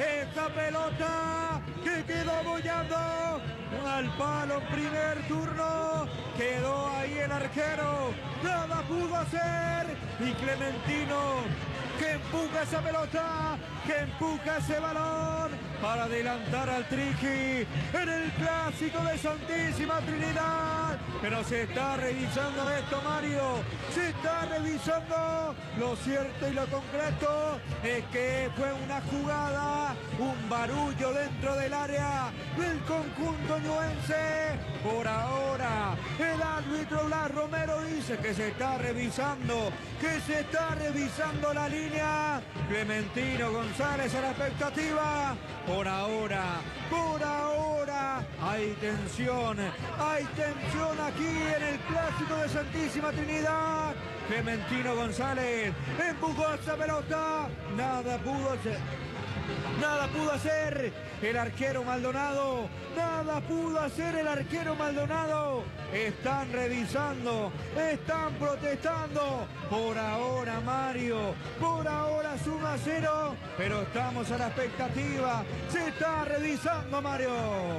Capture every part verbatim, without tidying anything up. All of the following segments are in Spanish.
esa pelota que quedó bollando al palo primer turno, quedó ahí el arquero, nada pudo hacer, y Clementino que empuja esa pelota, que empuja ese balón para adelantar al Triqui en el clásico de Santísima Trinidad. Pero se está revisando esto, Mario, se está revisando. Lo cierto y lo concreto es que fue una jugada, un barullo dentro del área del conjunto ñuense. Por ahora el árbitro Blas Romero dice que se está revisando, que se está revisando la línea. Clementino González a la expectativa. Por ahora, por ahora hay tensión, hay tensión aquí en el clásico de Santísima Trinidad. Clementino González empujó esa pelota, nada pudo hacer. Nada pudo hacer el arquero Maldonado. Nada pudo hacer el arquero Maldonado. Están revisando, están protestando. Por ahora, Mario, por ahora suma cero, pero estamos a la expectativa. Se está revisando, Mario.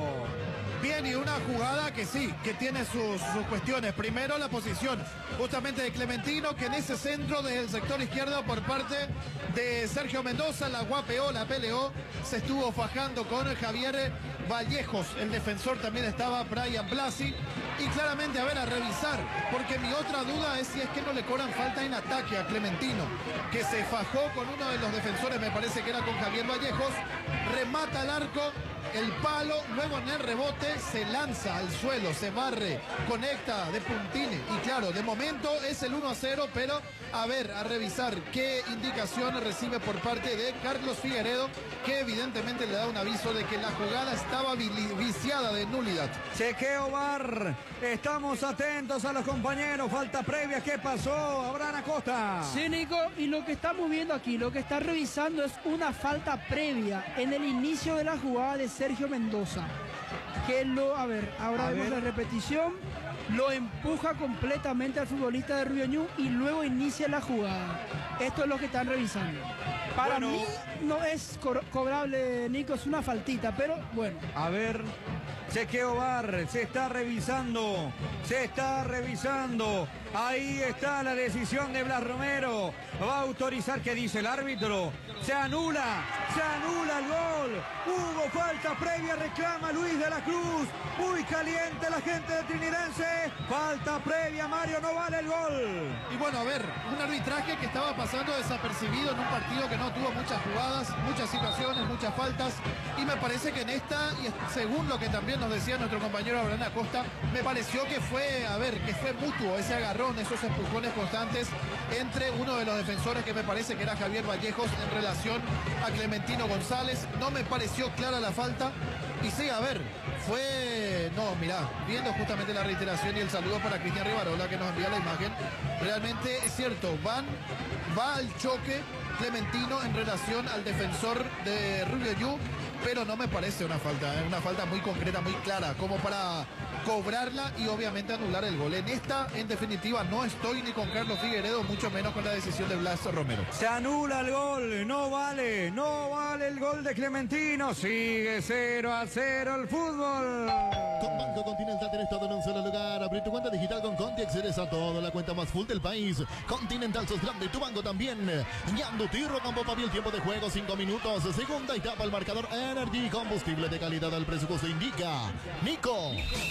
Bien, y una jugada que sí, que tiene sus, sus cuestiones. Primero la posición justamente de Clementino, que en ese centro desde el sector izquierdo por parte de Sergio Mendoza la guapeó, la peleó, se estuvo fajando con Javier Vallejos, el defensor también estaba Brian Blasi, y claramente a ver, a revisar, porque mi otra duda es si es que no le cobran falta en ataque a Clementino, que se fajó con uno de los defensores, me parece que era con Javier Vallejos, remata al arco, el palo, luego en el rebote se lanza al suelo, se barre, conecta de puntines, y claro, de momento es el uno a cero, pero a ver, a revisar qué indicación recibe por parte de Carlos Figueredo, que evidentemente le da un aviso de que la jugada estaba viciada de nulidad. Chequeo V A R, estamos atentos a los compañeros, falta previa, ¿qué pasó? Abraham Acosta. Sí, Nico, y lo que estamos viendo aquí, lo que está revisando es una falta previa en el inicio de la jugada de Sergio Mendoza, que lo, a ver, ahora a vemos ver. la repetición, lo empuja completamente al futbolista de Rubio Ñu y luego inicia la jugada. Esto es lo que están revisando. Para bueno, mí no es co cobrable, Nico, es una faltita, pero bueno. A ver, chequeo V A R, se está revisando, se está revisando. Ahí está la decisión de Blas Romero. Va a autorizar, ¿qué dice el árbitro? Se anula, se anula el gol. Hubo falta previa, reclama Luis de la Cruz. Muy caliente la gente de Trinidense. Falta previa, Mario, no vale el gol. Y bueno, a ver, un arbitraje que estaba pasando desapercibido en un partido que no tuvo muchas jugadas, muchas situaciones, muchas faltas. Y me parece que en esta, y según lo que también nos decía nuestro compañero Abraham Acosta, me pareció que fue, a ver, que fue mutuo ese agarrón, esos empujones constantes entre uno de los defensores, que me parece que era Javier Vallejos, en relación a Clementino González. No me pareció clara la falta. Y sí, a ver, fue... No, mirá, viendo justamente la reiteración y el saludo para Cristian Rivarola, que nos envía la imagen. Realmente es cierto, van, va al choque Clementino en relación al defensor de Rubio Ñu, pero no me parece una falta, ¿eh? Una falta muy concreta, muy clara, como para cobrarla y obviamente anular el gol. En esta, en definitiva, no estoy ni con Carlos Figueredo, mucho menos con la decisión de Blas Romero. Se anula el gol, no vale, no vale el gol de Clementino, sigue cero a cero el fútbol. Con Banco Continental tenés todo en un solo lugar. Abrir tu cuenta digital con Conti, accedes a toda la cuenta más full del país. Continental, sos grande, tu banco también. Ñando Tirro con Bopa el tiempo de juego, cinco minutos. Segunda etapa, el marcador Energy, combustible de calidad al presupuesto indica Nico.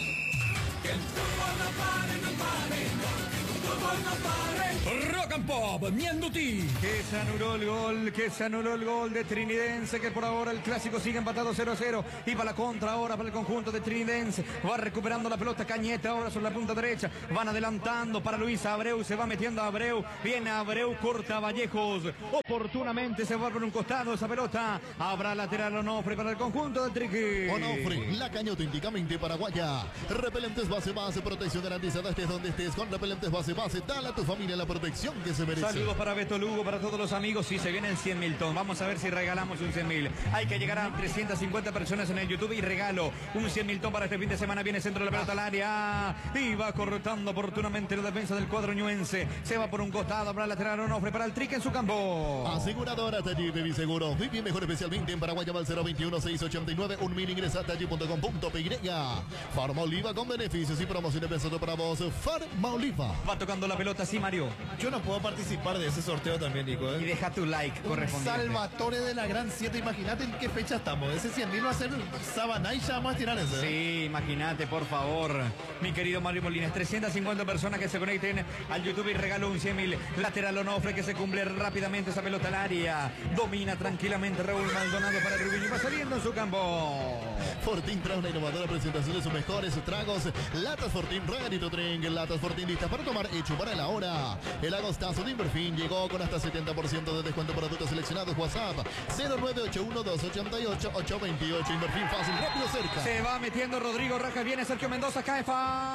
Que el fútbol no pare, no pare, no, el fútbol no pare. Rock and Pop, Ñandutí. Que se anuló el gol, que se anuló el gol de Trinidense, que por ahora el clásico sigue empatado cero a cero. Y para la contra ahora para el conjunto de Trinidense. Va recuperando la pelota Cañete ahora sobre la punta derecha. Van adelantando para Luis Abreu, se va metiendo a Abreu. Viene Abreu, corta Vallejos. Oportunamente se va por un costado esa pelota. Habrá lateral Onofre para el conjunto de Triqui. Onofre, la cañota indicamente paraguaya. Repelentes base base, protección garantizada, estés donde estés, con repelentes base base. más. Dale a tu familia la protección que se merece. Saludos para Beto Lugo, para todos los amigos. Sí, se vienen cien mil ton. Vamos a ver si regalamos un cien mil. Hay que llegar a trescientas cincuenta personas en el YouTube y regalo un cien mil ton para este fin de semana. Viene centro de la pelota al área. Y va cortando oportunamente la defensa del cuadro ñuense. Se va por un costado, habrá lateral Onofre para el trick en su campo. Aseguradora Taller de Biseguro. Viví mejor especialmente en Paraguay. Llama al cero veintiuno, seiscientos ochenta y nueve, un mil. Ingresa a taller punto com punto pe y. Farma Oliva con beneficios y promociones pensando para vos. Farma Oliva. Va tocando la pelota, sí, Mario. Yo no puedo participar de ese sorteo también, Nico. ¿eh? Y deja tu like correspondiente. Salvatore de la Gran siete, imagínate en qué fecha estamos. Ese cien mil va a ser Sabanay, ya vamos a tirar ese. Sí, imagínate, por favor. Mi querido Mario Molines, trescientas cincuenta personas que se conecten al YouTube y regalo un cien mil. Lateral Onofre que se cumple rápidamente esa pelota al área. Domina tranquilamente Raúl Maldonado para Rubinho. Va saliendo en su campo. Fortín trae una innovadora presentación de sus mejores tragos. Latas Fortín Ready to Drink. Latas Fortín listas para tomar, hecho para la hora. El agostazo de Inverfin llegó con hasta setenta por ciento de descuento para productos seleccionados. WhatsApp cero nueve ocho uno, dos ocho ocho, ocho dos ocho. Inverfin fácil, rápido, cerca. Se va metiendo Rodrigo Rojas. Viene Sergio Mendoza. Cae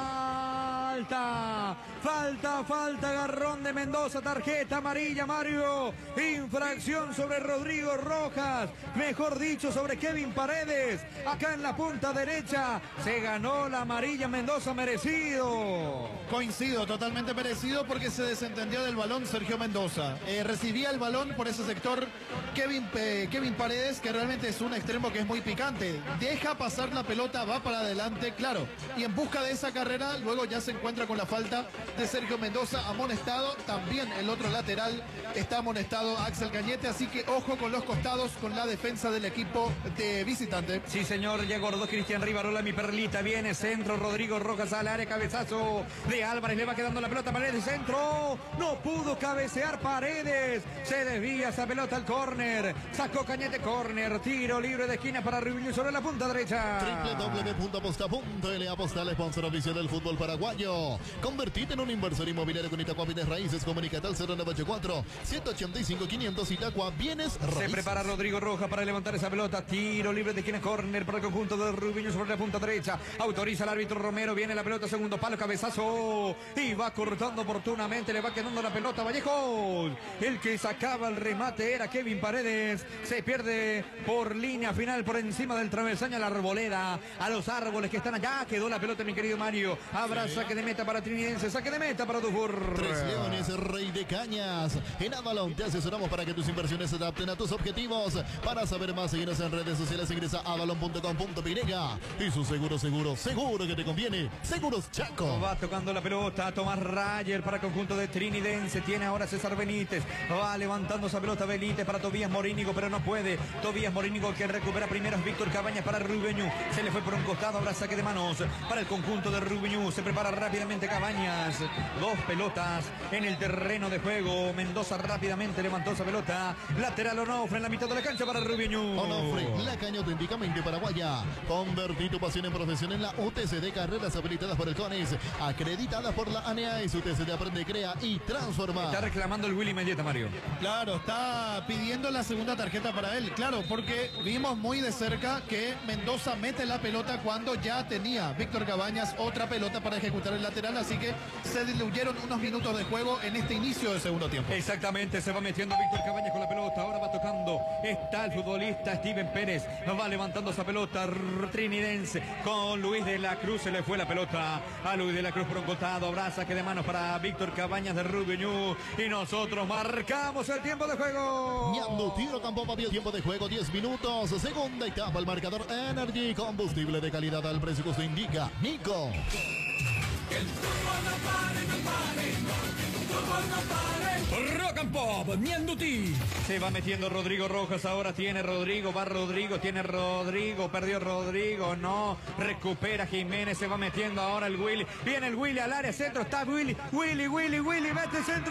falta. Falta, falta. Garrón de Mendoza. Tarjeta amarilla, Mario. Infracción sobre Rodrigo Rojas. Mejor dicho, sobre Kevin Paredes. Acá en la punta derecha. Se ganó la amarilla Mendoza, merecido. Coincido, totalmente merecido porque se desentendió del balón Sergio Mendoza. Eh, recibía el balón por ese sector Kevin, eh, Kevin Paredes, que realmente es un extremo que es muy picante. Deja pasar la pelota, va para adelante, claro. Y en busca de esa carrera, luego ya se encuentra con la falta de Sergio Mendoza, amonestado. También el otro lateral está amonestado, Axel Cañete. Así que ojo con los costados, con la defensa del equipo de visitante. Sí, señor, ya acordó Cristian Rivarola, mi perlita. Viene centro, Rodrigo Rojas al área, cabezazo de Álvarez. Le va quedando la pelota, Paredes, centro. No pudo cabecear Paredes. Se desvía esa pelota al córner. Sacó Cañete, córner. Tiro libre de esquina para Rubinho sobre la punta derecha. doble u doble u doble u punto aposta punto ele. Apostar, sponsor oficial del fútbol paraguayo. Convertite en un inversor inmobiliario con Itacua Bienes Raíces. Comunicate al cero nueve ocho cuatro, siete ocho cinco, quinientos. Itacua Bienes Raíces. Se prepara Rodrigo Rojas para levantar esa pelota. Tiro libre de esquina, córner para el conjunto de Rubinho sobre la punta derecha. Autoriza el árbitro Romero. Viene la pelota, segundo palo, cabezazo. Y va cortando oportunamente. Le va quedando la pelota Vallejo. El que sacaba el remate era Kevin Paredes. Se pierde por línea final por encima del travesaño a la arboleda. A los árboles que están allá. Quedó la pelota, mi querido Mario. Habrá sí. saque de meta para Trinidense. Saque de meta para Dufour. Tres Leones, Rey de Cañas. En Avalon te asesoramos para que tus inversiones se adapten a tus objetivos. Para saber más, síguenos en redes sociales. Ingresa a avalon punto com punto pe y su seguro, seguro, seguro que te conviene. Seguros Chaco. Va tocando la pelota Tomás Rayer para el conjunto de Trinidense. Tiene ahora César Benítez. Va levantando esa pelota Benítez para Tobías Morínigo, pero no puede. Tobías Morínigo que recupera primero. Víctor Cabañas para Rubinho. Se le fue por un costado. Ahora saque de manos para el conjunto de Rubinho. Se prepara rápidamente Cabañas. Dos pelotas en el terreno de juego. Mendoza rápidamente levantó esa pelota. Lateral Onofre en la mitad de la cancha para Rubinho. Onofre, la caña auténticamente paraguaya. Convertí tu pasión en profesión en la U T C de carreras habilitadas por el CONES, acreditadas por la A N A y su U T C de Aprende, Crea y Transforma. Está reclamando el Willy Mendieta, Mario. Claro, está pidiendo la segunda tarjeta para él. Claro, porque vimos muy de cerca que Mendoza mete la pelota cuando ya tenía Víctor Cabañas otra pelota para ejecutar el lateral, así que se diluyeron unos minutos de juego en este inicio del segundo tiempo. Exactamente, se va metiendo Víctor Cabañas con la pelota, ahora va tocando, está el futbolista Steven Pérez, va levantando esa pelota trinidense con Luis de la Cruz, se le fue la pelota a Luis de la Cruz por un costado, abraza que de manos para Víctor Cabañas de Rubinho y nosotros marcamos el tiempo de juego. Ñando tiro campo papi, tiempo de juego diez minutos, segunda etapa, el marcador Energy, combustible de calidad al precio que usted indica. Nico. Que el fútbol no pare, no pare, no, el fútbol no pare. Rock and Pop, Ñanduti. Se va metiendo Rodrigo Rojas, ahora tiene Rodrigo, va Rodrigo, tiene Rodrigo, perdió Rodrigo, no, recupera Jiménez, se va metiendo ahora el Willy, viene el Willy al área, centro, está Willy, Willy, Willy, Willy, mete centro,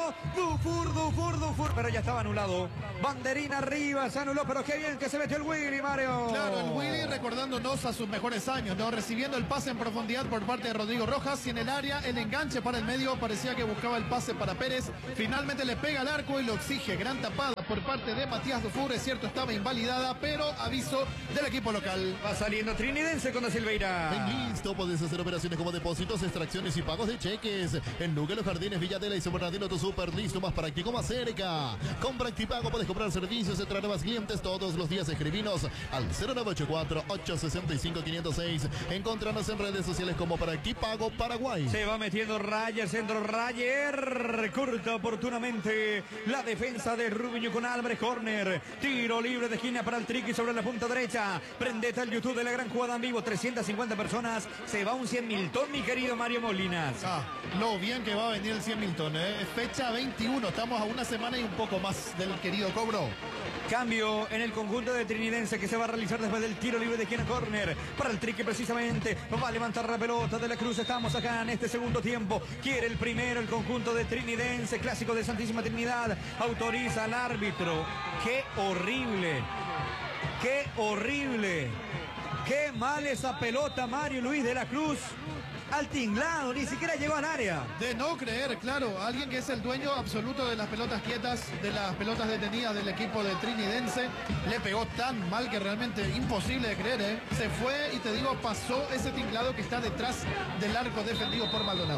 Dufour, Dufour, Dufour, pero ya estaba anulado, banderina arriba, se anuló, pero qué bien que se metió el Willy, Mario. Claro, el Willy recordándonos a sus mejores años, ¿no? Recibiendo el pase en profundidad por parte de Rodrigo Rojas y en el área, el enganche para el medio, parecía que buscaba el pase para Pérez, finalmente le pega al arco y lo exige, gran tapada por parte de Matías Dufour, es cierto, estaba invalidada, pero aviso del equipo local. Va saliendo Trinidense con Da Silveira. En Listo puedes hacer operaciones como depósitos, extracciones y pagos de cheques. En Nuque, Los Jardines, Villadela y San Bernardino, tu super listo, más práctico, más cerca. Con Practipago puedes comprar servicios, entrar nuevas clientes todos los días. Escribinos al cero nueve ocho cuatro, ocho seis cinco, cinco cero seis. Encontrarnos en redes sociales como Practipago Paraguay. Se va metiendo Rayer, centro Rayer. Corta oportunamente la defensa de Rubiño con Álvarez. Corner. Tiro libre de esquina para el Triqui sobre la punta derecha. Prendete al YouTube de la gran jugada en vivo. trescientas cincuenta personas. Se va un cien mil ton, mi querido Mario Molinas. Ah, lo bien que va a venir el cien mil ton, ¿eh? Fecha veintiuno. Estamos a una semana y un poco más del querido cobro. Cambio en el conjunto de Trinidense que se va a realizar después del tiro libre de esquina. Corner para el Triqui precisamente. Va a levantar la pelota de la Cruz. Estamos acá en este segundo tiempo. Quiere el primero el conjunto de Trinidense. Clásico de Santísima Trinidad. Autoriza al árbitro. ¡Qué horrible! ¡Qué horrible! ¡Qué mal esa pelota, Mario Luis de la Cruz! Al tinglado, ni siquiera llegó al área. De no creer, claro, alguien que es el dueño absoluto de las pelotas quietas, de las pelotas detenidas del equipo de Trinidense, le pegó tan mal que realmente imposible de creer, ¿eh? Se fue y te digo, pasó ese tinglado que está detrás del arco defendido por Maldonado.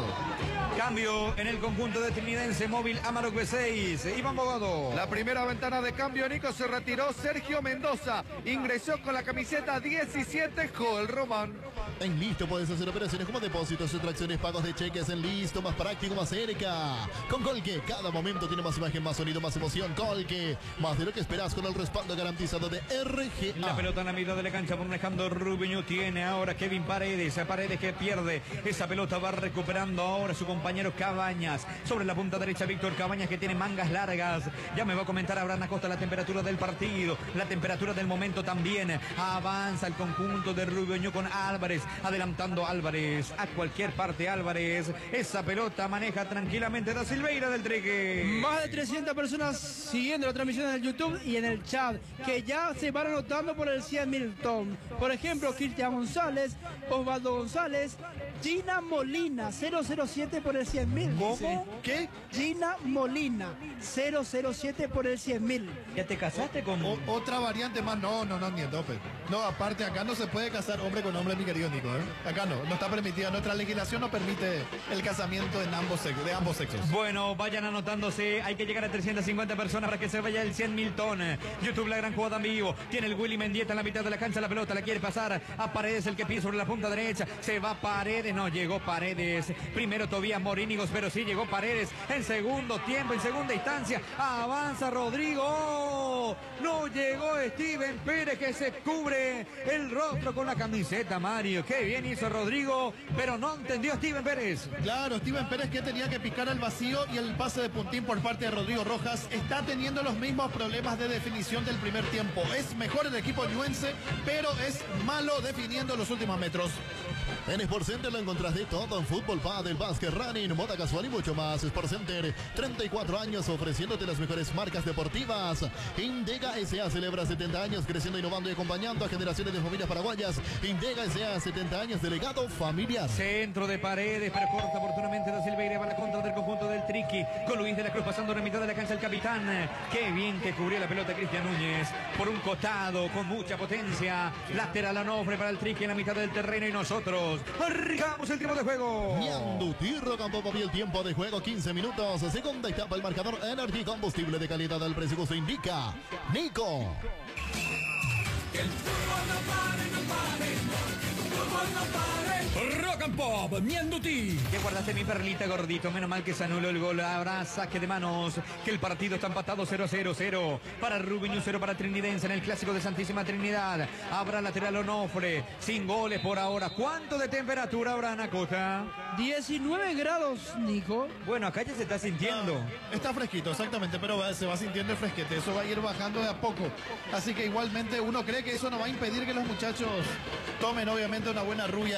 Cambio en el conjunto de Trinidense, móvil Amarok B seis, Iván Bogado. La primera ventana de cambio, Nico, se retiró Sergio Mendoza. Ingresó con la camiseta diecisiete, Joel Román. En Listo puedes hacer operaciones como depósitos, extracciones, pagos de cheques. En Listo, más práctico, más cerca. Con Colque, cada momento tiene más imagen, más sonido, más emoción. Colque, más de lo que esperas con el respaldo garantizado de R G A. La pelota en la mitad de la cancha por Alejandro Rubiño. Tiene ahora Kevin Paredes. A Paredes que pierde. Esa pelota va recuperando ahora su compañero Cabañas. Sobre la punta derecha, Víctor Cabañas, que tiene mangas largas. Ya me va a comentar Abraham Acosta la temperatura del partido. La temperatura del momento también. Avanza el conjunto de Rubiño con Álvarez. Adelantando Álvarez a cualquier parte. Álvarez, esa pelota maneja tranquilamente Da Silveira del Triqui. Más de trescientas personas siguiendo la transmisión en el YouTube y en el chat, que ya se van anotando por el cien mil ton. Por ejemplo, Cristian González, Osvaldo González, Gina Molina, cero cero siete por el cien mil. ¿Cómo? ¿Qué? Gina Molina, cero cero siete por el cien mil. ¿Ya te casaste con...? O, otra variante más, no, no, no, ni en tope. No, aparte acá no se puede casar hombre con hombre, mi querido Nico, ¿eh? Acá no, no está permitida. Nuestra legislación no permite el casamiento en ambos sexos, de ambos sexos. Bueno, vayan anotándose. Hay que llegar a trescientas cincuenta personas para que se vaya el cien mil ton. YouTube, la gran jugada en vivo. Tiene el Willy Mendieta en la mitad de la cancha. La pelota la quiere pasar a Paredes, el que pide sobre la punta derecha. Se va Paredes. No llegó Paredes. Primero Tobías Morínigo, pero sí llegó Paredes. En segundo tiempo, en segunda instancia. Avanza Rodrigo. No llegó Steven Pérez, que se cubre el rostro con la camiseta, Mario. Qué bien hizo Rodrigo, pero no entendió Steven Pérez. Claro, Steven Pérez, que tenía que picar al vacío, y el pase de puntín por parte de Rodrigo Rojas está teniendo los mismos problemas de definición del primer tiempo. Es mejor el equipo ñuense, pero es malo definiendo los últimos metros. En Sport Center lo encontrás de todo en fútbol, pádel, básquet, running, moda casual y mucho más. Sport Center, treinta y cuatro años ofreciéndote las mejores marcas deportivas. Indega S A celebra setenta años creciendo, innovando y acompañando a generaciones de familias paraguayas. Indega S A, setenta años de legado familiar. Centro de Paredes, pero corta oportunamente Da Silveira. Va a la contra del conjunto del Triqui. Con Luis de la Cruz pasando en la mitad de la cancha el capitán. Qué bien que cubrió la pelota Cristian Núñez. Por un costado, con mucha potencia. Lateral Onofre para el Triqui en la mitad del terreno, y nosotros arrancamos el tiempo de juego. Ñandutirro Campo Papi, el tiempo de juego quince minutos. Segunda etapa, el marcador Energy, combustible de calidad al precio que se indica. Nico. Que el fútbol no pare, no pare, el fútbol no pare. Rock and Pop, Ñandutí. Ya guardaste mi perlita, gordito. Menos mal que se anuló el gol. Habrá saque de manos. Que el partido está empatado cero cero cero. Para Rubiño, cero para Trinidense en el clásico de Santísima Trinidad. Habrá lateral Onofre. Sin goles por ahora. ¿Cuánto de temperatura habrá, Nakota? diecinueve grados, Nico. Bueno, acá ya se está sintiendo. Ah, está fresquito, exactamente, pero va, se va sintiendo el fresquete. Eso va a ir bajando de a poco. Así que igualmente uno cree que eso no va a impedir que los muchachos tomen obviamente una buena rubia esta noche, mi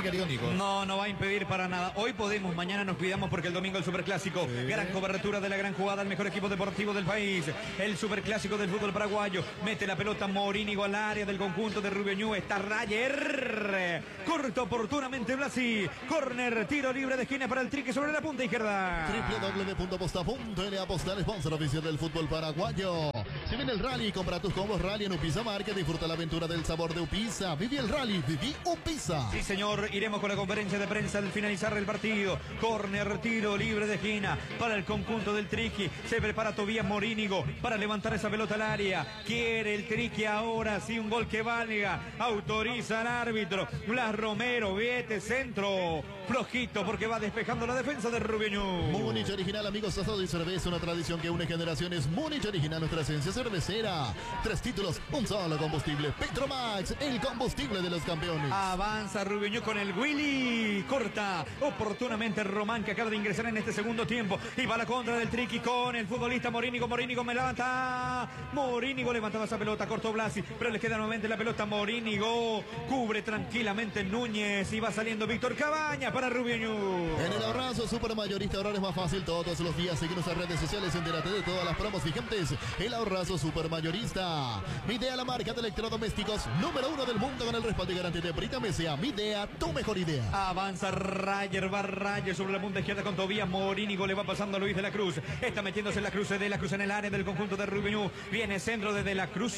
mi querido Nico. No, no va a impedir para nada. Hoy podemos, mañana nos cuidamos porque el domingo el Superclásico. Sí. Gran cobertura de la gran jugada, el mejor equipo deportivo del país. El Superclásico del fútbol paraguayo. Mete la pelota Morínigo al área del conjunto de Rubio Ñu. Está Rayer. Corta oportunamente Blasi. Corner, tiro libre de esquina para el Triqui sobre la punta izquierda. w w w punto aposta punto l a Apostar, sponsor oficial del fútbol paraguayo. Si viene el rally, compra tus combos rally en Upisa Market. Disfruta la aventura del sabor de Upisa. Viví el rally, viví Upisa. Sí, señor. Iremos con la conferencia de prensa al finalizar el partido. Corner, tiro libre de esquina para el conjunto del Triqui. Se prepara Tobías Morínigo para levantar esa pelota al área. Quiere el Triqui ahora sí un gol que valga. Autoriza al árbitro. Blas Romero, Viete, centro. Flojito porque va despejando la defensa de Rubio Ñu. Múnich Original, amigos, asado y cerveza, una tradición que une generaciones. Múnich Original, nuestra esencia cervecera. Tres títulos, un solo combustible. Petromax, el combustible de los campeones. Avanza Rubio Ñu con el Willy. Corta oportunamente Román, que acaba de ingresar en este segundo tiempo. Y va a la contra del Triqui con el futbolista Morínigo. Morínigo me levanta. Morínigo levantaba esa pelota, cortó Blasi, pero le queda nuevamente la pelota Morínigo. Cubre tranquilamente Núñez y va saliendo Víctor Cabañas para Rubio Ñu. En el abrazo supermayorista ahora es más fácil todos los días. Seguir nuestras redes sociales, entérate de todas las promos vigentes. El ahorrazo supermayorista. Midea, la marca de electrodomésticos número uno del mundo con el respaldo y garantía de Brita Mesea. Midea, tu mejor idea. Avanza Rayer, va Rayer sobre la punta izquierda con Tobías Morínigo. Le va pasando a Luis de la Cruz. Está metiéndose en la cruz de la Cruz en el área del conjunto de Rubio Ñu. Viene centro de De la Cruz.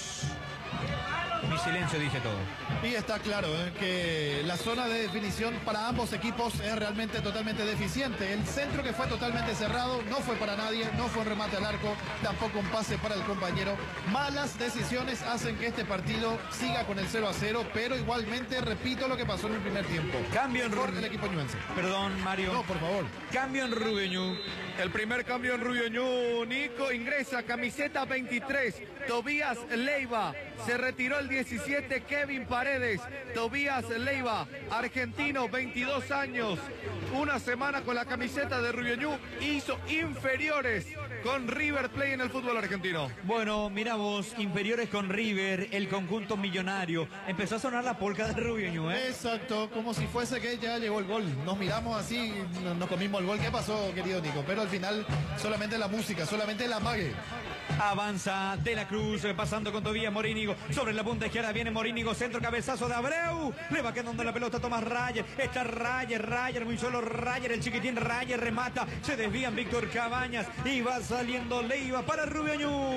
Mi silencio dice todo. Y está claro ¿eh? que la zona de definición para ambos equipos es realmente totalmente deficiente. El centro que fue totalmente cerrado no fue para nadie, no fue un remate al arco, tampoco un pase para el compañero. Malas decisiones hacen que este partido siga con el cero a cero, pero igualmente repito lo que pasó en el primer tiempo. Cambio en Rubio Ñu. El equipo ñuense. Perdón, Mario. No, por favor. Cambio en Rubio Ñu. El primer cambio en Rubio Ñu, Nico, ingresa camiseta veintitrés, Tobías Leiva. Se retiró el diecisiete, Kevin Paredes. Tobías Leiva, argentino, veintidós años. Una semana con la camiseta de Rubio Ñu. Hizo inferiores con River Plate en el fútbol argentino. Bueno, mira vos, inferiores con River, el conjunto millonario. Empezó a sonar la polca de Rubio Ñu, ¿eh? Exacto, como si fuese que ya llegó el gol. Nos miramos así, nos comimos el gol. ¿Qué pasó, querido Nico? Pero al final solamente la música, solamente la mague. Avanza De la Cruz, pasando con Tobías Morínigo. Sobre la punta izquierda viene Morínigo, centro, cabezazo de Abreu. Le va quedando la pelota a Tomás Rayer. Está Rayer, Rayer, muy solo Rayer, el chiquitín Rayer remata. Se desvían Víctor Cabañas y va saliendo Leiva para Rubio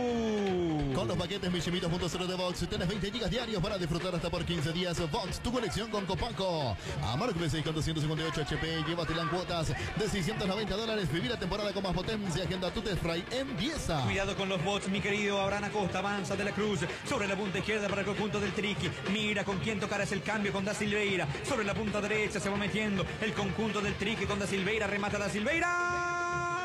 Ñu. Con los paquetes Michimitos punto cero de Vox, tienes veinte gigas diarios para disfrutar hasta por quince días. Vox, tu conexión con Copaco. Amargo V seis con doscientos cincuenta y ocho H P, llévatela en cuotas de seiscientos noventa dólares. Vivir la temporada con más potencia. Agenda tu test fry, empieza. Cuidado con los bots, mi querido Abraham Acosta. Avanza De la Cruz sobre la punta izquierda para el conjunto del Triqui. Mira con quién tocar, es el cambio con Da Silveira. Sobre la punta derecha se va metiendo el conjunto del Triqui con Da Silveira. Remata Da Silveira.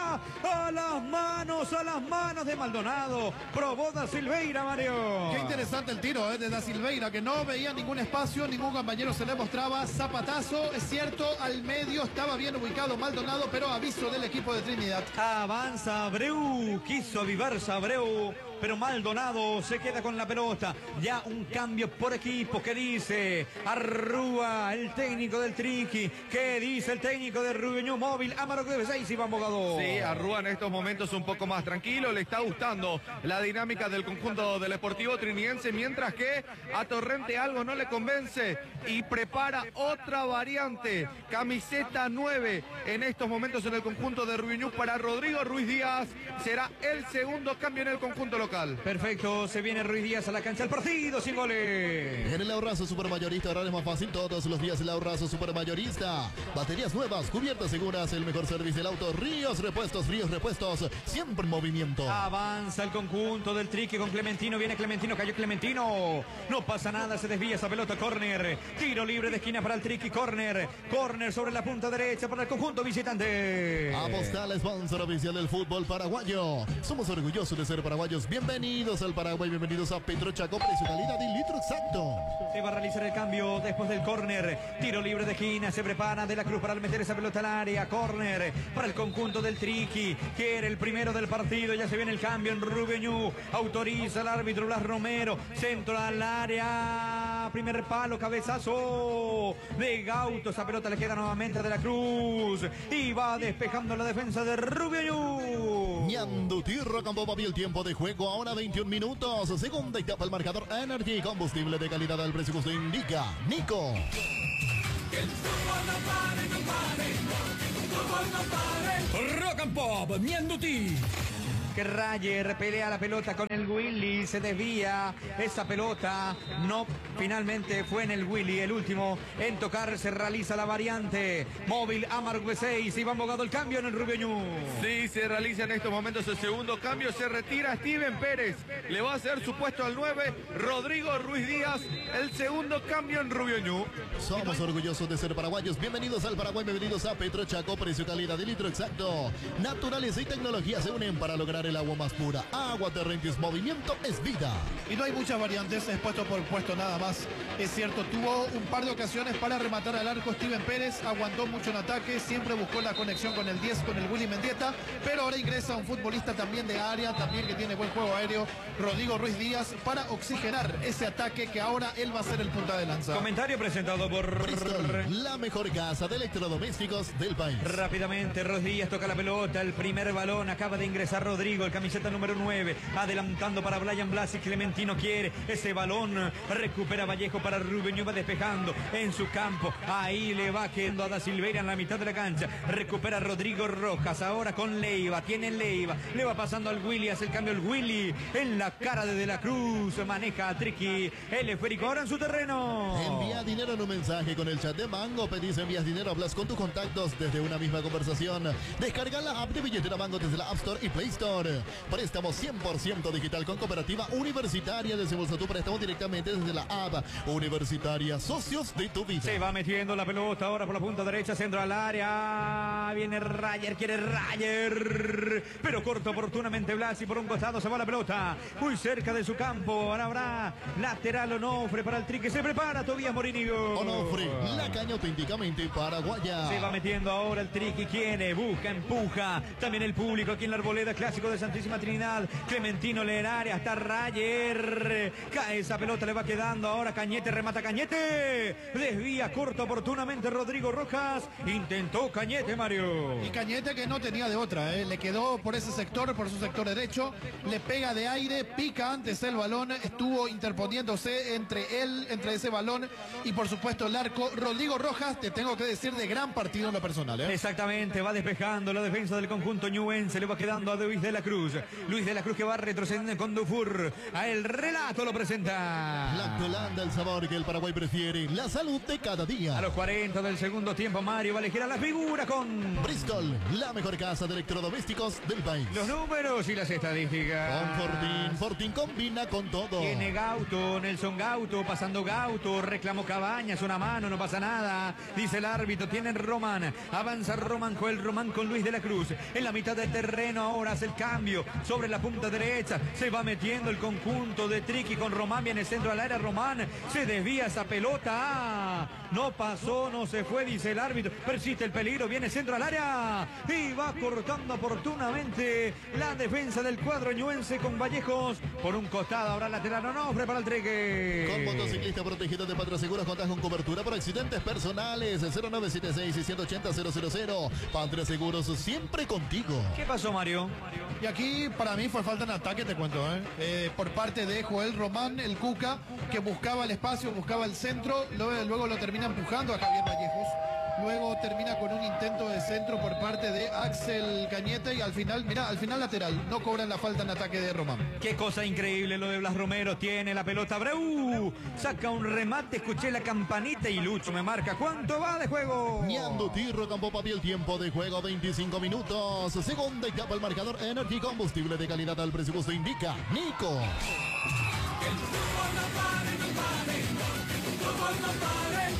A las manos, a las manos de Maldonado. Probó Da Silveira, Mario. Qué interesante el tiro ¿eh? de Da Silveira, que no veía ningún espacio, ningún compañero se le mostraba. Zapatazo, es cierto, al medio estaba bien ubicado Maldonado, pero aviso del equipo de Trinidad. Avanza Abreu, quiso avivarse Abreu, pero Maldonado se queda con la pelota. Ya un cambio por equipo. ¿Qué dice Arrúa, el técnico del Triqui? ¿Qué dice el técnico de Rubio Ñu? Móvil, Amaro seis, Iván Bogado. Sí, Arrúa en estos momentos un poco más tranquilo. Le está gustando la dinámica del conjunto del Sportivo Trinidense, mientras que a Torrente algo no le convence y prepara otra variante. Camiseta nueve en estos momentos en el conjunto de Rubio Ñu para Rodrigo Ruiz Díaz. Será el segundo cambio en el conjunto local. Perfecto, se viene Ruiz Díaz a la cancha. El partido sin goles. En el ahorrazo supermayorista ahora es más fácil todos los días. El ahorrazo supermayorista. Baterías nuevas, cubiertas seguras, el mejor servicio del auto. Ríos Repuestos, Ríos Repuestos, siempre en movimiento. Avanza el conjunto del Triqui con Clementino. Viene Clementino, cayó Clementino. No pasa nada, se desvía esa pelota. Córner, tiro libre de esquina para el Triqui. Córner, córner sobre la punta derecha para el conjunto visitante. Apostal, sponsor oficial del fútbol paraguayo. Somos orgullosos de ser paraguayos. Bienvenidos al Paraguay, bienvenidos a Petrochaco, precio, calidad y litro exacto. Se va a realizar el cambio después del córner. Tiro libre de esquina, se prepara De la Cruz para meter esa pelota al área. Córner para el conjunto del Triqui, que era el primero del partido. Ya se viene el cambio en Rubio Ñu. Autoriza el árbitro Blas Romero. Centro al área. Primer palo, cabezazo de Gauto. Esa pelota le queda nuevamente a De la Cruz. Y va despejando la defensa de Rubio Ñu. Ñandu Tirro con Boba el tiempo de juego. Ahora veintiún minutos. Segunda etapa el marcador Energy. Combustible de calidad al precio que usted indica. Nico. Que el fútbol no pare, no pare, que el fútbol no pare. Rock and Pop, Ñanduti. Que Rayer pelea la pelota con el Willy, se desvía esa pelota, no, finalmente fue en el Willy, el último en tocar, se realiza la variante, móvil Amargo B seis, y va abogado el cambio en el Rubio Ñu. Sí, se realiza en estos momentos el segundo cambio, se retira Steven Pérez, le va a hacer su puesto al nueve, Rodrigo Ruiz Díaz, el segundo cambio en Rubio Ñu. Somos orgullosos de ser paraguayos, bienvenidos al Paraguay, bienvenidos a Petrochaco, precio, calidad y litro exacto. Naturaleza y tecnología se unen para lograr el agua más pura. Agua Terrentis, movimiento es vida. Y no hay muchas variantes, es puesto por puesto nada más. Es cierto, tuvo un par de ocasiones para rematar al arco Steven Pérez, aguantó mucho en ataque, siempre buscó la conexión con el diez, con el Willy Mendieta, pero ahora ingresa un futbolista también de área, también que tiene buen juego aéreo, Rodrigo Ruiz Díaz, para oxigenar ese ataque que ahora él va a ser el punta de lanza. Comentario presentado por Bristol, la mejor casa de electrodomésticos del país. Rápidamente, Ruiz Díaz toca la pelota, el primer balón, acaba de ingresar Rodrigo, el camiseta número nueve, adelantando para Brian Blas y Clementino quiere ese balón, recupera Vallejo para Rubio Ñu, va despejando en su campo, ahí le va quedando a Da Silveira en la mitad de la cancha, recupera Rodrigo Rojas, ahora con Leiva, tiene Leiva, le va pasando al Willy, hace el cambio el Willy, en la cara de De la Cruz, maneja a Triqui, el esférico ahora en su terreno. Envía dinero en un mensaje con el chat de Mango, pedís envías dinero, hablas con tus contactos desde una misma conversación, descarga la app de billetera Mango desde la App Store y Play Store. Préstamo cien por ciento digital con Cooperativa Universitaria. Desembolsa tu préstamo directamente desde la app Universitaria, socios de tu vida. Se va metiendo la pelota ahora por la punta derecha, centro al área. Viene Rayer, quiere Rayer, pero corta oportunamente Blas y por un costado se va la pelota. Muy cerca de su campo. Ahora habrá lateral Onofre para el Triqui. Se prepara Tobías Morínigo. Onofre, la caña auténticamente paraguaya. Se va metiendo ahora el Triqui. Quiere, busca, empuja. También el público aquí en la Arboleda, clásico de Santísima Trinidad. Clementino Lerare hasta Rayer. Cae esa pelota, le va quedando ahora Cañete, remata Cañete. Desvía corto oportunamente Rodrigo Rojas. Intentó Cañete, Mario. Y Cañete que no tenía de otra, ¿eh? Le quedó por ese sector, por su sector derecho. Le pega de aire, pica antes el balón. Estuvo interponiéndose entre él, entre ese balón y por supuesto el arco. Rodrigo Rojas, te tengo que decir, de gran partido en lo personal, ¿eh? Exactamente, va despejando la defensa del conjunto ñuense. Le va quedando a Luis de la Cruz. Luis de la Cruz que va retrocediendo con Dufour. A el relato lo presenta. Lactolanda, el sabor que el Paraguay prefiere. La salud de cada día. A los cuarenta del segundo tiempo, Mario va a elegir a la figura con Bristol, la mejor casa de electrodomésticos del país. los números y las estadísticas. Con Fortín, Fortín combina con todo. Tiene Gauto, Nelson Gauto, pasando Gauto, reclamó Cabañas, una mano, no pasa nada. Dice el árbitro, tiene Román, avanza Román, Joel Román con Luis de la Cruz. En la mitad del terreno ahora hace el cambio sobre la punta derecha. Se va metiendo el conjunto de Triqui con Román, viene el centro al área, Román, se desvía esa pelota. Ah, no pasó, no se fue, dice el árbitro. Persiste el peligro, viene centro al área y va cortando oportunamente la defensa del cuadro ñuense con Vallejos por un costado. Ahora lateral Onofre para el Triqui. Con motociclista protegido de Patroseguros, contás con cobertura por accidentes personales. cero nueve siete seis, seis ocho cero, cero cero cero. Patroseguros, siempre contigo. ¿Qué pasó, Mario? Y aquí para mí fue falta en ataque, te cuento, ¿eh? Eh, por parte de Joel Román, el Cuca, que buscaba el espacio, buscaba el centro, luego, luego lo termina empujando a Javier Vallejos. Luego termina con un intento de centro por parte de Axel Cañete y al final, mira, al final lateral, no cobran la falta en ataque de Román. Qué cosa increíble lo de Blas Romero, tiene la pelota Breu, saca un remate, escuché la campanita y Lucho me marca. ¿Cuánto va de juego? Ñandu Tirro, Campo Papi, tiempo de juego veinticinco minutos. Segunda etapa, el marcador Energy, combustible de calidad al presupuesto indica Nico. Que el fútbol no pare, no pare, que el fútbol no pare. Rock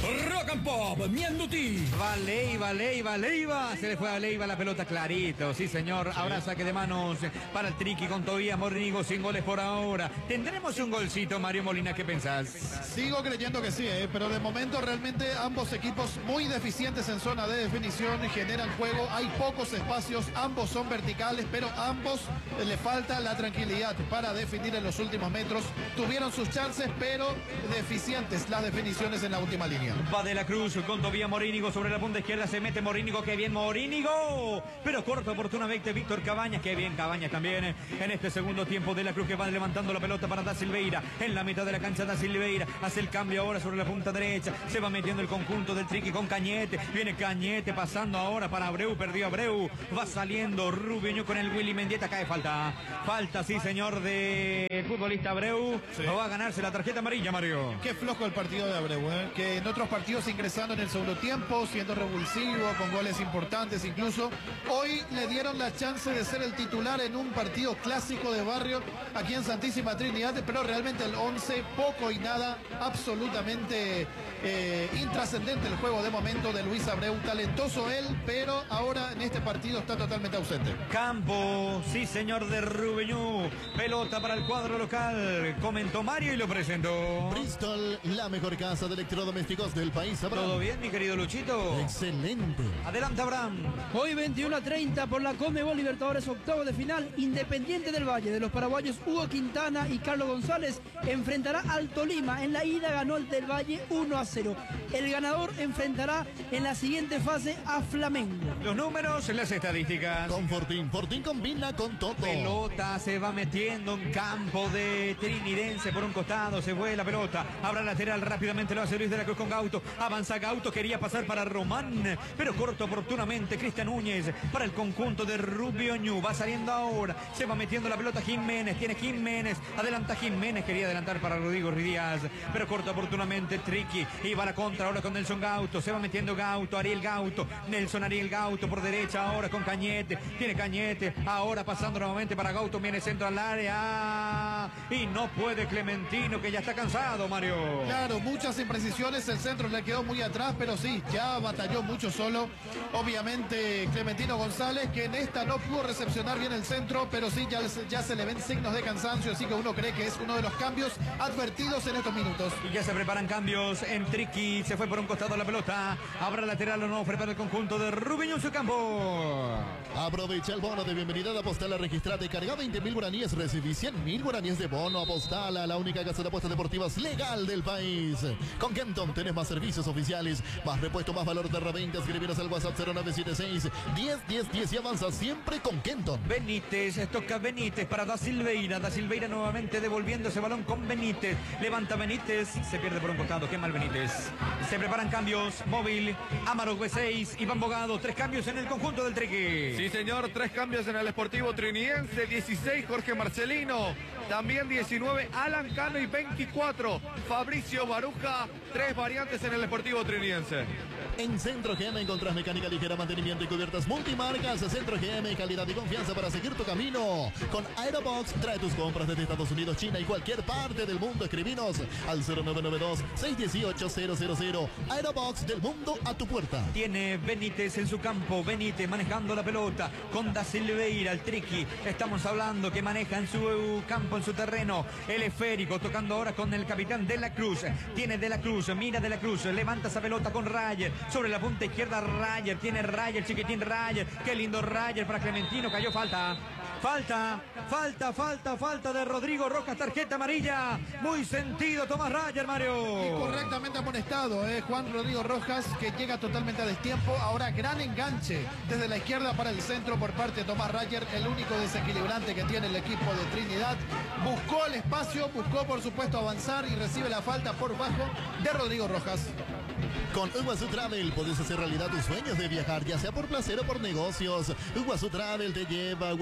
Rock and Pop, Mianduti. Va Leiva, Leiva, Leiva. Se le fue a Leiva la pelota clarito. Sí, señor. Sí. Ahora saque de manos para el Triqui con Tobías Morínigo. Sin goles por ahora. ¿Tendremos un golcito, Mario Molina? ¿Qué pensás? Sigo creyendo que sí, eh, pero de momento realmente ambos equipos muy deficientes en zona de definición. Generan juego. Hay pocos espacios. Ambos son verticales, pero ambos eh, le falta la tranquilidad para definir en los últimos metros. Tuvieron sus chances, pero deficientes las definiciones en la última línea. Va de la Cruz con Tobías Morínigo sobre la punta izquierda, se mete Morínigo, qué bien Morínigo, pero corta oportunamente Víctor Cabañas, qué bien Cabañas también en este segundo tiempo. De la Cruz que va levantando la pelota para Da Silveira, en la mitad de la cancha Da Silveira, hace el cambio ahora sobre la punta derecha, se va metiendo el conjunto del Triqui con Cañete, viene Cañete pasando ahora para Abreu, perdió Abreu, va saliendo Rubio con el Willy Mendieta, cae falta, falta sí señor de futbolista Abreu, sí. Va a ganarse la tarjeta amarilla, Mario. Qué flojo el partido de Abreu, ¿eh? Que en otros partidos ingresando en el segundo tiempo, siendo revulsivo, con goles importantes incluso. Hoy le dieron la chance de ser el titular en un partido clásico de barrio aquí en Santísima Trinidad, pero realmente el once poco y nada, absolutamente eh, intrascendente el juego de momento de Luis Abreu. Talentoso él, pero ahora en este partido está totalmente ausente. Campo, sí señor de Rubeñú, pelota para el cuadro local, comentó Mario y lo presentó. Bristol, la mejor casa de electrodomésticos del país. Abraham. ¿Todo bien, mi querido Luchito? Excelente. Adelante, Abraham. Hoy veintiuno a treinta por la Conmebol Libertadores octavo de final, Independiente del Valle de los paraguayos Hugo Quintana y Carlos González enfrentará al Tolima. En la ida ganó el del Valle uno a cero. El ganador enfrentará en la siguiente fase a Flamengo. Los números, las estadísticas. Con Fortín, Fortín combina con todo. Pelota se va metiendo en campo de Trinidense por un costado, se fue la pelota, habrá lateral rápidamente, lo hace Luis de la Cruz con Gauto, avanza Gauto, quería pasar para Román, pero corto oportunamente Cristian Núñez para el conjunto de Rubio Ñu, va saliendo ahora, se va metiendo la pelota Jiménez, tiene Jiménez, adelanta Jiménez, quería adelantar para Rodrigo Díaz, pero corta oportunamente Triqui, y va a la contra ahora con Nelson Gauto, se va metiendo Gauto, Ariel Gauto, Nelson Ariel Gauto por derecha ahora con Cañete, tiene Cañete, ahora pasando nuevamente para Gauto, viene centro al área, y no puede Clementino, que ya está cansado, Mario. Claro, muchas imprecisiones, el centro le quedó muy atrás, pero sí, ya batalló mucho solo. Obviamente Clementino González, que en esta no pudo recepcionar bien el centro, pero sí, ya, ya se le ven signos de cansancio, así que uno cree que es uno de los cambios advertidos en estos minutos. Y ya se preparan cambios en Triqui, se fue por un costado la pelota, habrá lateral o no, prepara el conjunto de Rubiño en su campo. Aprovecha el bono de bienvenida de Apostala, registrate y carga veinte mil guaraníes, recibí cien mil guaraníes de bono. Apostala, la única casa de apuestas deportivas legal del país. Con Kenton tenés más servicios oficiales, más repuesto, más valor de reventa. Escribiros al WhatsApp cero nueve siete seis, diez, diez, diez y avanza siempre con Kenton. Benítez, toca Benítez para Da Silveira, Da Silveira nuevamente devolviendo ese balón con Benítez, levanta Benítez, se pierde por un costado, qué mal Benítez. Se preparan cambios, Móvil, Amaro B seis, Iván Bogado, tres cambios en el conjunto del Triqui. Sí señor, tres cambios en el Sportivo Trinidense, dieciséis Jorge Marcelino, también diecinueve Alan Cano y veinticuatro Fabricio Baruja, tres variantes en el Sportivo Trinidense. En Centro G M encontrás mecánica ligera, mantenimiento y cubiertas multimarcas. Centro G M, calidad y confianza para seguir tu camino. Con Aerobox, trae tus compras desde Estados Unidos, China y cualquier parte del mundo. Escribinos al cero nueve nueve dos, seis uno ocho, cero cero cero. Aerobox, del mundo a tu puerta. Tiene Benítez en su campo, Benítez manejando la pelota con Da Silveira, el Triqui. Estamos hablando que maneja en su campo, en su terreno, el esférico, tocando ahora con el capitán De la Cruz. Tiene De la Cruz, mira De la Cruz, levanta esa pelota con Rayer. Sobre la punta izquierda Rayer, tiene Rayer, chiquitín Rayer, qué lindo Rayer para Clementino, cayó falta. Falta, falta, falta, falta de Rodrigo Rojas, tarjeta amarilla. Muy sentido Tomás Rayer, Mario. Y correctamente amonestado, eh, Juan Rodrigo Rojas, que llega totalmente a destiempo. Ahora gran enganche desde la izquierda para el centro por parte de Tomás Rayer, el único desequilibrante que tiene el equipo de Trinidad. Buscó el espacio, buscó por supuesto avanzar y recibe la falta por bajo de Rodrigo Rojas. Con Iguazú Travel puedes hacer realidad tus sueños de viajar, ya sea por placer o por negocios. Iguazú Travel te lleva, Iguazú Travel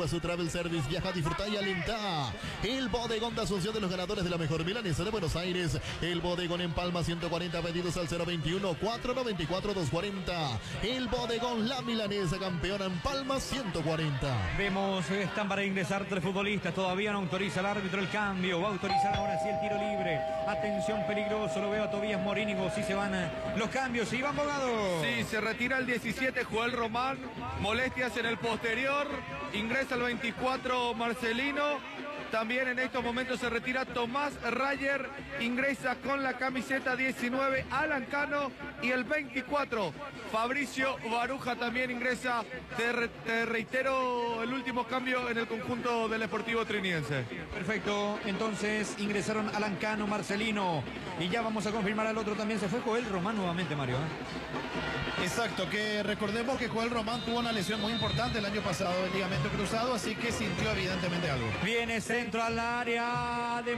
el service. Viaja, disfruta y alentá. El bodegón de Asunción de los ganadores de la mejor milanesa de Buenos Aires. El bodegón en Palma, ciento cuarenta pedidos al cero veintiuno, cuatrocientos noventa y cuatro, doscientos cuarenta. El bodegón La Milanesa, campeona en Palma, ciento cuarenta. Vemos, eh, están para ingresar tres futbolistas. Todavía no autoriza el árbitro el cambio. Va a autorizar ahora sí el tiro libre. Atención, peligroso. Lo veo a Tobías Morínigo. Sí se van eh, los cambios. Iván Bogado. Sí, se retira el diecisiete Joel Román. Molestias en el posterior. Ingresa el veinticuatro Marcelino. También en estos momentos se retira Tomás Rayer, ingresa con la camiseta diecinueve Alan Cano y el veinticuatro Fabricio Baruja también ingresa. Te, re, te reitero el último cambio en el conjunto del Sportivo Trinidense. Perfecto, entonces ingresaron Alan Cano, Marcelino y ya vamos a confirmar al otro también. Se fue Joel Román nuevamente, Mario. ¿eh? Exacto, que recordemos que Joel Román tuvo una lesión muy importante el año pasado, el ligamento cruzado, así que sintió evidentemente algo. Viene centro al área de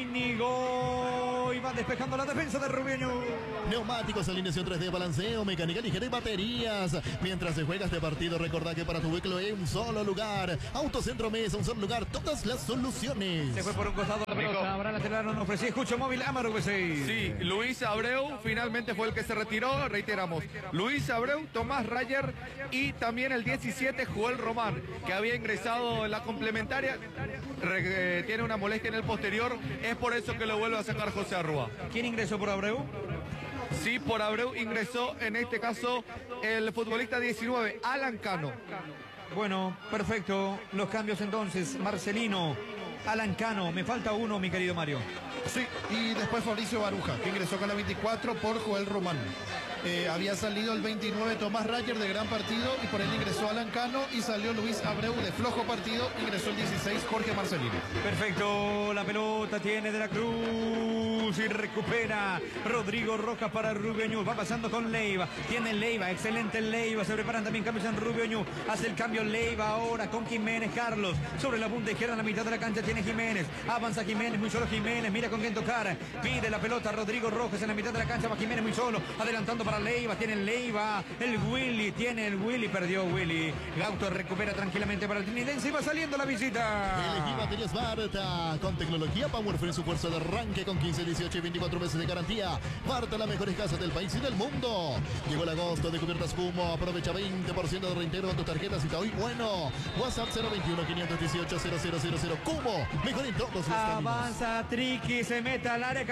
Morínigo y va despejando la defensa de Rubiño. Neumáticos, alineación tres D, balanceo, mecánica ligera y baterías. Mientras se juega este partido, recordá que para tu vehículo hay un solo lugar. Autocentro Mesa, un solo lugar, todas las soluciones. Se fue por un costado la pelota, habrá lateral, no ofrecía escucho móvil, Amaro B seis. Sí, Luis Abreu finalmente fue el que se retiró, reiteramos. Luis Abreu, Tomás Rayer y también el diecisiete Joel Román, que había ingresado en la complementaria. Re, eh, tiene una molestia en el posterior, es por eso que lo vuelve a sacar José Arrua. ¿Quién ingresó por Abreu? Sí, por Abreu ingresó en este caso el futbolista diecinueve, Alan Cano. Bueno, perfecto. Los cambios entonces, Marcelino, Alan Cano. Me falta uno, mi querido Mario. Sí, y después Fabricio Baruja, que ingresó con la veinticuatro por Joel Román. Eh, había salido el veintinueve Tomás Rayer de gran partido y por él ingresó Alan Cano y salió Luis Abreu de flojo partido, ingresó el dieciséis Jorge Marcelino. Perfecto, la pelota tiene de la Cruz y recupera Rodrigo Rojas para Rubio Ñu. Va pasando con Leiva, tiene Leiva, excelente Leiva, se preparan también cambios en Rubio Ñu. Hace el cambio Leiva ahora con Jiménez Carlos. Sobre la punta izquierda en la mitad de la cancha tiene Jiménez. Avanza Jiménez, muy solo Jiménez, mira con quién tocar. Pide la pelota Rodrigo Rojas en la mitad de la cancha, va Jiménez muy solo, adelantando para Leiva, tiene el Leiva, el Willy, tiene el Willy, perdió Willy. Gauto recupera tranquilamente para el Trinidense y va saliendo la visita. Elegí baterías Barta, con tecnología Powerfree en su fuerza de arranque con quince, dieciocho y veinticuatro meses de garantía. Barta, las mejores casas del país y del mundo. Llegó el agosto de cubiertas Cumo, aprovecha veinte por ciento de reintegro en tus tarjetas y te doy bueno. WhatsApp cero veintiuno, quinientos dieciocho, cero cero cero cero. Cumo, mejor en todos los caminos. Avanza Triqui, se mete al área,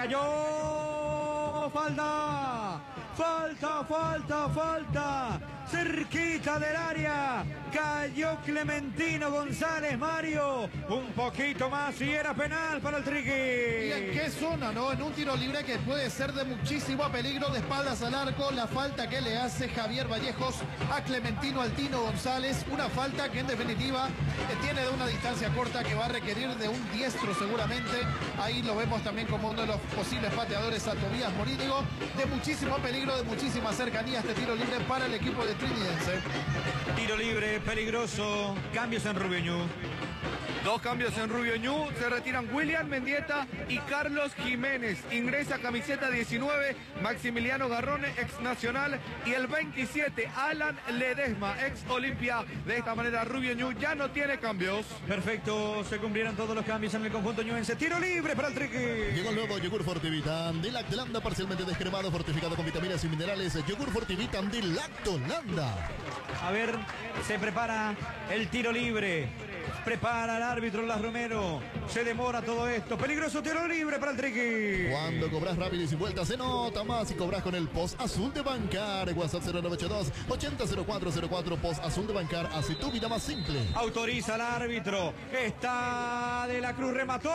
cayó. Falta. Falta, falta, falta. Cerquita del área. Cayó Clementino González, Mario. Un poquito más y era penal para el Triqui. ¿Y en qué zona, no? En un tiro libre que puede ser de muchísimo peligro, de espaldas al arco. La falta que le hace Javier Vallejos a Clementino Altino González. Una falta que en definitiva tiene de una distancia corta que va a requerir de un diestro seguramente. Ahí lo vemos también como uno de los posibles pateadores a Tobías Morínigo. De muchísimo peligro, de muchísima cercanía este tiro libre para el equipo de Trinidense. Tiro libre, peligroso. Cambios en Rubio Ñu. Dos cambios en Rubio Ñu, se retiran William Mendieta y Carlos Jiménez. Ingresa camiseta diecinueve, Maximiliano Garrone, ex Nacional, y el veintisiete, Alan Ledesma, ex Olimpia. De esta manera Rubio Ñu ya no tiene cambios. Perfecto, se cumplieron todos los cambios en el conjunto ñuense. Tiro libre para el Triqui. Llegó el nuevo yogur Fortivitam de Lactolanda, parcialmente descremado, fortificado con vitaminas y minerales. Yogur Fortivitam de Lactolanda. A ver, se prepara el tiro libre. Prepara el árbitro Las Romero. Se demora todo esto. Peligroso tiro libre para el Triqui. Cuando cobras rápido y sin vueltas se nota más y cobras con el Post Azul de Bancar. WhatsApp cero nueve ocho dos, ochenta cero cuatro cero cuatro. Post Azul de Bancar hace tu vida más simple. Autoriza al árbitro. Está de la Cruz, remató.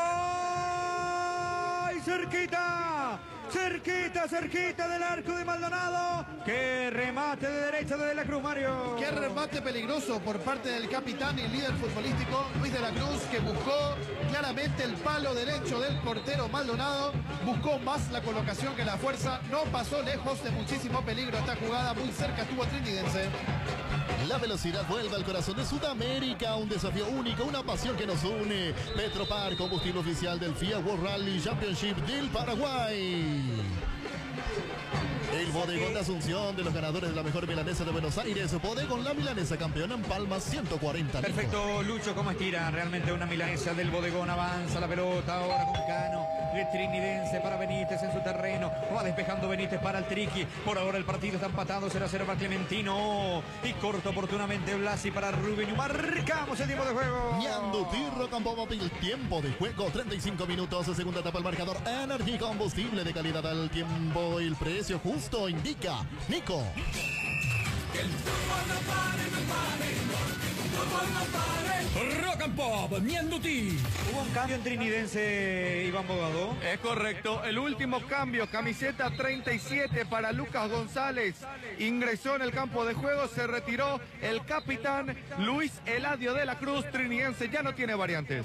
¡Y cerquita! Cerquita, cerquita del arco de Maldonado. ¡Qué remate de derecha de De la Cruz, Mario! ¡Qué remate peligroso por parte del capitán y líder futbolístico Luis de la Cruz, que buscó claramente el palo derecho del portero Maldonado! Buscó más la colocación que la fuerza. No pasó lejos, de muchísimo peligro esta jugada. Muy cerca estuvo Trinidense. La velocidad vuelve al corazón de Sudamérica, un desafío único, una pasión que nos une. Petropar, combustible oficial del F I A World Rally Championship del Paraguay. El Bodegón de Asunción, de los ganadores de la mejor milanesa de Buenos Aires. Bodegón La Milanesa, campeona en Palmas, ciento cuarenta. Perfecto, Lucho, ¿cómo estira realmente una milanesa del Bodegón? Avanza la pelota ahora con Cano, el trinidense para Benítez en su terreno. Va despejando Benítez para el Triqui. Por ahora el partido está empatado, cero a cero para Clementino. Y corta oportunamente Blasi para Rubén. Marcamos el tiempo de juego. Ñandutirro Campo Móvil, tiempo de juego, treinta y cinco minutos, segunda etapa el marcador. Energy combustible de calidad al tiempo, el precio justo indica Nico. Que el fútbol no pare, no pare, porque el fútbol no pare. Rock and Pop, Ñanduti. Hubo un cambio en trinidense, Iván Bogado. Es correcto, el último cambio, camiseta treinta y siete para Lucas González. Ingresó en el campo de juego, se retiró el capitán Luis Eladio de la Cruz. Trinidense ya no tiene variantes.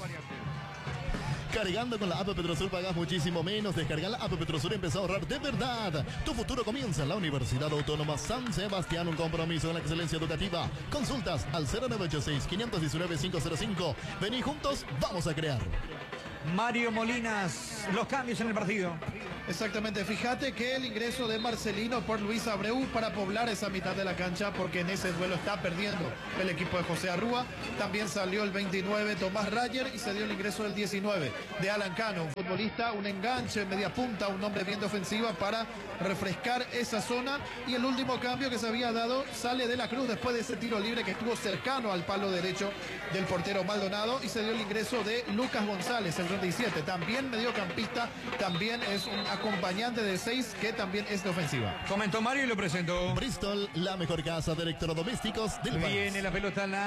Cargando con la app Petrosur pagas muchísimo menos. Descarga la app Petrosur y empezá a ahorrar de verdad. Tu futuro comienza en la Universidad Autónoma San Sebastián. Un compromiso con la excelencia educativa. Consultas al cero nueve ocho seis, cinco uno nueve, cinco cero cinco. Vení juntos, vamos a crear. Mario Molinas, los cambios en el partido. Exactamente, fíjate que el ingreso de Marcelino por Luis Abreu para poblar esa mitad de la cancha, porque en ese duelo está perdiendo el equipo de José Arrúa. También salió el veintinueve Tomás Rayer y se dio el ingreso del diecinueve de Alan Cano, un futbolista, un enganche, media punta, un hombre bien de ofensiva para refrescar esa zona. Y el último cambio que se había dado, sale de la Cruz después de ese tiro libre que estuvo cercano al palo derecho del portero Maldonado, y se dio el ingreso de Lucas González, el treinta y siete, también mediocampista, también es un acompañante de seis que también es de ofensiva. Comentó Mario y lo presentó. Bristol, la mejor casa de electrodomésticos del país. Viene la pelota al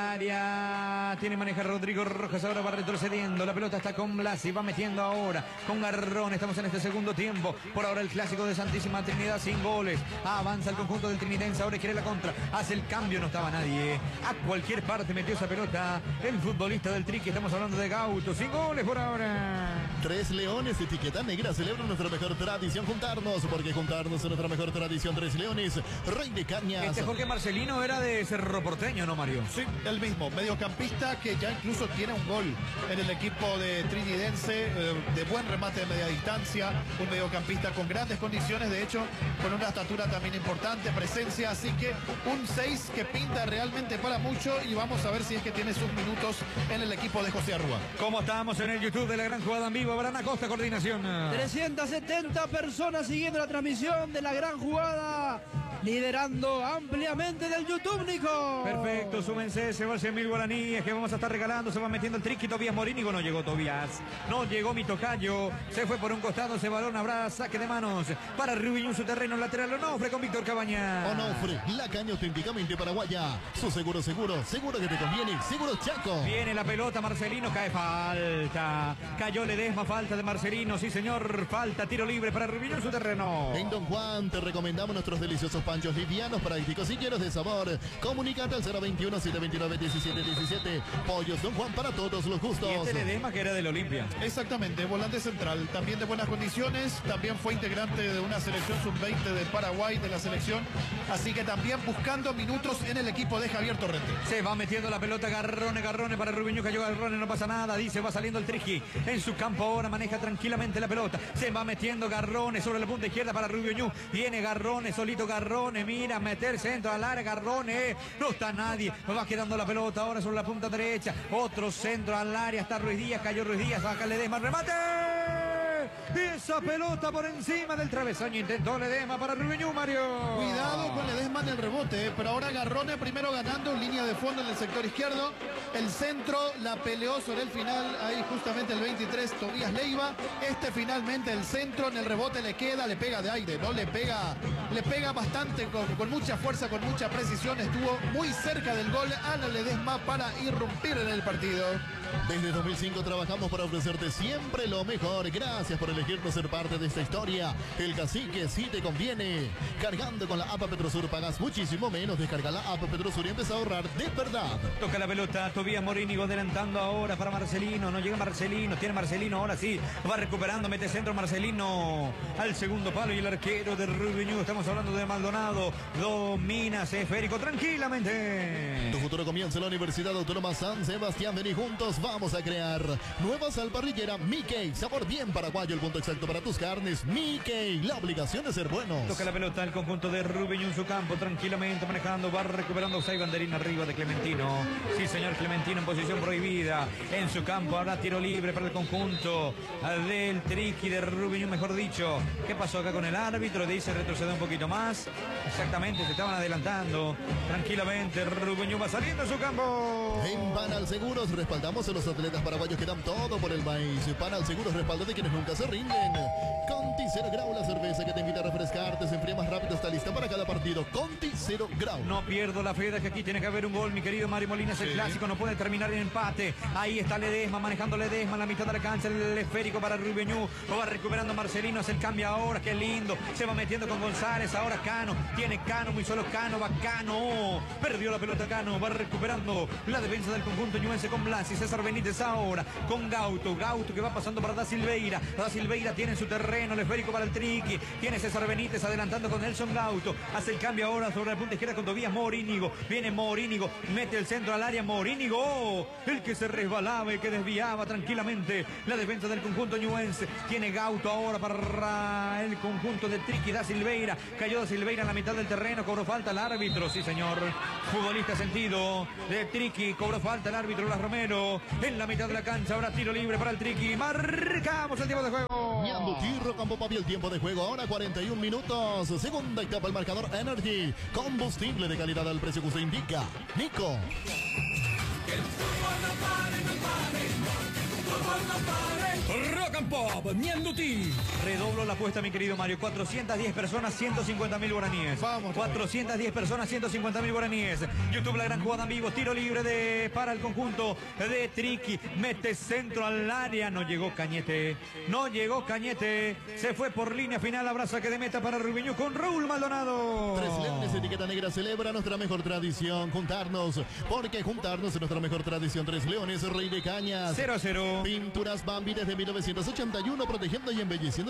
área, tiene maneja Rodrigo Rojas, ahora va retrocediendo, la pelota está con Blasi, va metiendo ahora con Garrón. Estamos en este segundo tiempo, por ahora el clásico de Santísima Trinidad sin goles. Avanza el conjunto del trinidense, ahora quiere la contra, hace el cambio, no estaba nadie, a cualquier parte metió esa pelota el futbolista del Triqui. Estamos hablando de Gauto, sin goles por ahora. Tres Leones, etiqueta negra, celebra nuestra mejor tradición, juntarnos, porque juntarnos es nuestra mejor tradición. Tres Leones, Rey de Cañas. Este Jorge Marcelino era de Cerro Porteño, ¿no, Mario? Sí, el mismo, mediocampista que ya incluso tiene un gol en el equipo de Trinidense, eh, de buen remate de media distancia, un mediocampista con grandes condiciones, de hecho, con una estatura también importante, presencia, así que un seis que pinta realmente para mucho, y vamos a ver si es que tiene sus minutos en el equipo de José Arrúa. ¿Cómo estamos en el YouTube de la gran jugada en vivo? Abraham Acosta, coordinación. trescientas setenta personas siguiendo la transmisión de la gran jugada, liderando ampliamente del YouTube, Nico. Perfecto, súmense, se va cien mil guaraníes que vamos a estar regalando. Se va metiendo el Triqui, Tobías Morínigo. No llegó Tobías, no llegó mi tocayo, se fue por un costado ese balón. Habrá saque de manos para Rubiñón, su terreno lateral. Onofre con Víctor Cabaña. Onofre, la caña auténticamente paraguaya. Su seguro, seguro, seguro que te conviene. Seguro Chaco. Viene la pelota, Marcelino, cae falta. Cayó Ledesma, falta de Marcelino, sí señor, falta, tiro libre para Rubiñón, su terreno. En Don Juan te recomendamos nuestros deliciosos panchos livianos, prácticos y llenos de sabor. Comunicate al cero veintiuno, setecientos veintinueve, diecisiete diecisiete. Pollos Don Juan para todos los gustos. Y este Ledesma que era del Olimpia. Exactamente, volante central, también de buenas condiciones, también fue integrante de una selección sub veinte de Paraguay, de la selección, así que también buscando minutos en el equipo de Javier Torrente. Se va metiendo la pelota Garrone, Garrone para Rubiñón, cayó Garrone, no pasa nada, dice, va saliendo el Triqui en su campo ahora, maneja tranquilamente la pelota, se va metiendo Garrone sobre la punta izquierda para Rubiñón, viene Garrone, solito Garrone, mira, meter centro al área, Garrone, no está nadie, va quedando la pelota ahora sobre la punta derecha, otro centro al área, está Ruiz Díaz, cayó Ruiz Díaz, saca Ledesma, remate. Esa pelota por encima del travesaño, intentó Ledesma para Rubiñón, Mario. Cuidado con Ledesma en el rebote, eh, pero ahora Garrone primero ganando en línea de fondo en el sector izquierdo. El centro la peleó sobre el final, ahí justamente el veintitrés, Tobías Leiva. Este finalmente el centro en el rebote le queda, le pega de aire, ¿no? Le pega, le pega bastante, con, con mucha fuerza, con mucha precisión. Estuvo muy cerca del gol a la Ledesma para irrumpir en el partido. Desde dos mil cinco trabajamos para ofrecerte siempre lo mejor. Gracias por elegirnos ser parte de esta historia. El Cacique sí te conviene. Cargando con la app Petrosur pagas muchísimo menos. Descarga la app Petrosur y empieza a ahorrar de verdad. Toca la pelota, Tobías Morínigo adelantando ahora para Marcelino. No llega Marcelino, tiene Marcelino, ahora sí. Va recuperando, mete centro Marcelino al segundo palo y el arquero de Rubiñón. Estamos hablando de Maldonado. Domina esférico tranquilamente. Tu futuro comienza en la Universidad Autónoma San Sebastián. Vení juntos, vamos a crear nueva sal parrillera Mickey. Sabor bien paraguayo, el punto punto exacto para tus carnes. Mickey, la obligación de ser buenos. Toca la pelota el conjunto de Rubeño en su campo, tranquilamente manejando, va recuperando seis banderín arriba de Clementino. Sí, señor, Clementino en posición prohibida en su campo. Ahora tiro libre para el conjunto del Triqui de Rubeño, mejor dicho. ¿Qué pasó acá con el árbitro? Dice retroceder un poquito más. Exactamente, se estaban adelantando. Tranquilamente, Rubeño va saliendo en su campo. En Panal Seguros respaldamos a los atletas paraguayos que dan todo por el país. Panal Seguros respalda de quienes nunca se rinden. Conti Cero Grau, la cerveza que te invita a refrescarte, se enfría más rápido, está lista para cada partido. Conti Cero Grau. No pierdo la fe de que aquí tiene que haber un gol, mi querido Mario Molina, es el sí. clásico, no puede terminar en empate. Ahí está Ledesma, manejando Ledesma en la mitad de la cancha, el esférico para Rubeño, lo va recuperando Marcelino, hace el cambio ahora, qué lindo, se va metiendo con González, ahora Cano, tiene Cano, muy solo Cano, va Cano, perdió la pelota Cano, va recuperando la defensa del conjunto ñuense con Blasi, César Benítez ahora, con Gauto, Gauto que va pasando para Da Silveira, Da Silveira tiene en su terreno, el esférico para el Triqui, tiene César Benítez adelantando con Nelson Gauto, hace el cambio ahora sobre la punta izquierda con Tobías Morínigo, viene Morínigo, mete el centro al área, Morínigo, el que se resbalaba, el que desviaba tranquilamente la defensa del conjunto ñuense, tiene Gauto ahora para el conjunto de Triqui, Da Silveira, cayó Da Silveira en la mitad del terreno, cobró falta el árbitro, sí señor, futbolista sentido de Triqui, cobró falta el árbitro Blas Romero, en la mitad de la cancha, ahora tiro libre para el Triqui, marcamos el tiempo de juego. Ñandutirro, Campo Papi, el tiempo de juego ahora cuarenta y un minutos, segunda etapa el marcador Energy, combustible de calidad al precio que usted indica. Nico. Que el fútbol no pare, no pare, fútbol no pare. Rock and Pop, Ñandutí. Redoblo la apuesta, mi querido Mario. cuatrocientas diez personas, ciento cincuenta mil guaraníes. Vamos. cuatrocientas diez personas, ciento cincuenta mil guaraníes. YouTube, la gran jugada en vivo. Tiro libre de para el conjunto de Triqui. Mete centro al área. No llegó Cañete. No llegó Cañete. Se fue por línea final. Abraza que de meta para Rubeño con Raúl Maldonado. Tres Leones, etiqueta negra, celebra nuestra mejor tradición. Juntarnos. Porque juntarnos es nuestra mejor tradición. Tres Leones, Rey de Cañas. cero a cero. Pinturas Bambi desde mil novecientos ochenta y uno, protegiendo y embelleciendo